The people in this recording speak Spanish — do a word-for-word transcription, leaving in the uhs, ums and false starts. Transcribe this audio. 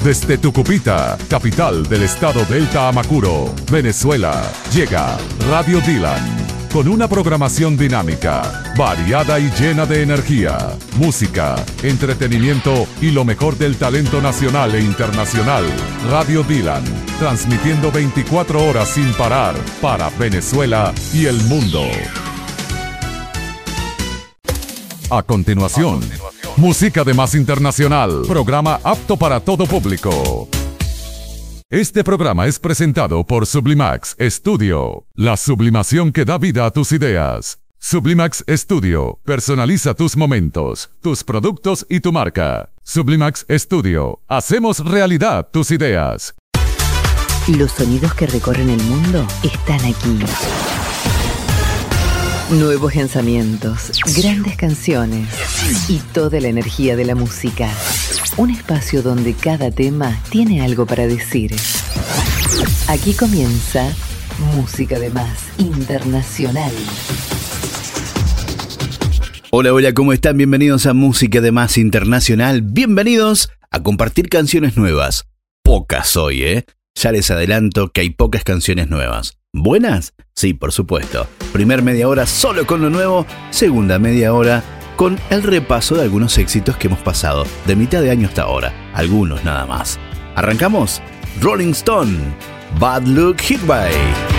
Desde Tucupita, capital del estado Delta Amacuro, Venezuela, llega Radio Dylan. Con una programación dinámica, variada y llena de energía, música, entretenimiento y lo mejor del talento nacional e internacional. Radio Dylan, transmitiendo veinticuatro horas sin parar para Venezuela y el mundo. A continuación, música de más internacional, programa apto para todo público. Este programa es presentado por Sublimax Studio, la sublimación que da vida a tus ideas. Sublimax Studio, personaliza tus momentos, tus productos y tu marca. Sublimax Studio, hacemos realidad tus ideas. Los sonidos que recorren el mundo están aquí. Nuevos lanzamientos, grandes canciones y toda la energía de la música. Un espacio donde cada tema tiene algo para decir. Aquí comienza Música de Más Internacional. Hola, hola, ¿cómo están? Bienvenidos a Música de Más Internacional. Bienvenidos a compartir canciones nuevas. Pocas hoy, ¿eh? Ya les adelanto que hay pocas canciones nuevas. ¿Buenas? Sí, por supuesto. Primer media hora solo con lo nuevo, segunda media hora con el repaso de algunos éxitos que hemos pasado de mitad de año hasta ahora. Algunos nada más. ¿Arrancamos? Rolling Stone, Bad Luck Hit By.